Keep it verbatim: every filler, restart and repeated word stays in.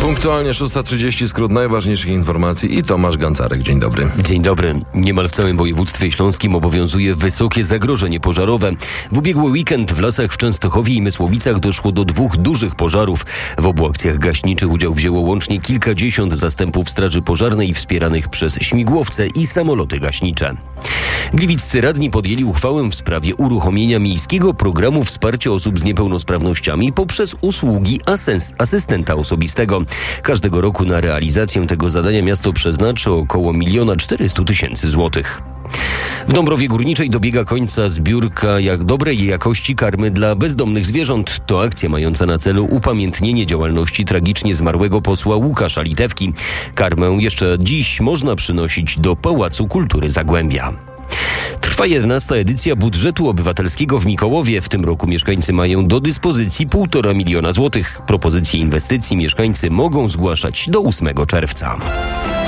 Punktualnie szósta trzydzieści, skrót najważniejszych informacji i Tomasz Gancarek. Dzień dobry. Dzień dobry. Niemal w całym województwie śląskim obowiązuje wysokie zagrożenie pożarowe. W ubiegły weekend w lasach w Częstochowie i Mysłowicach doszło do dwóch dużych pożarów. W obu akcjach gaśniczych udział wzięło łącznie kilkadziesiąt zastępów straży pożarnej wspieranych przez śmigłowce i samoloty gaśnicze. Gliwiccy radni podjęli uchwałę w sprawie uruchomienia miejskiego programu wsparcia osób z niepełnosprawnościami poprzez usługi asens- asystenta osobistego. Każdego roku na realizację tego zadania miasto przeznaczy około miliona czterysta tysięcy złotych. W Dąbrowie Górniczej dobiega końca zbiórka jak dobrej jakości karmy dla bezdomnych zwierząt. To akcja mająca na celu upamiętnienie działalności tragicznie zmarłego posła Łukasza Litewki. Karmę jeszcze dziś można przynosić do Pałacu Kultury Zagłębia. Trwa jedenasta edycja budżetu obywatelskiego w Mikołowie. W tym roku mieszkańcy mają do dyspozycji półtora miliona złotych. Propozycje inwestycji mieszkańcy mogą zgłaszać do ósmego czerwca.